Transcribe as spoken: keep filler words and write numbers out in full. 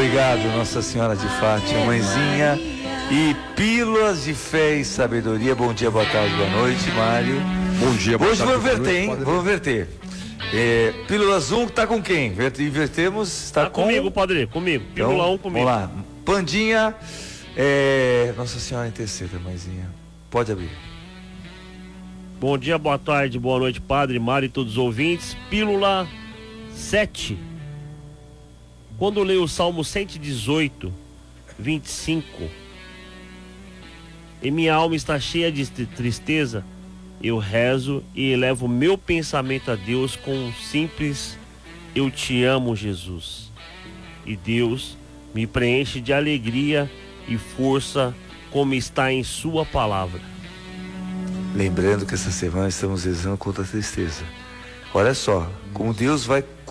Obrigado, Nossa Senhora de Fátima, mãezinha. E pílulas de fé e sabedoria. Bom dia, boa tarde, boa noite, Mário. Bom dia, boa Hoje tarde. vamos inverter, hein? Vamos inverter. É, pílulas um tá com quem? Invertemos, está Tá com... comigo, padre, comigo. Pílula Então, um comigo. Vamos lá. Pandinha, é... Nossa Senhora interceda, mãezinha. Pode abrir. Bom dia, boa tarde, boa noite, padre, Mário e todos os ouvintes. Pílula sete. Quando leio o Salmo cento e dezoito, vinte e cinco, e minha alma está cheia de tristeza, eu rezo e elevo meu pensamento a Deus com um simples eu te amo, Jesus. E Deus me preenche de alegria e força, como está em sua palavra. Lembrando que essa semana estamos rezando contra a tristeza. Olha só, como Deus vai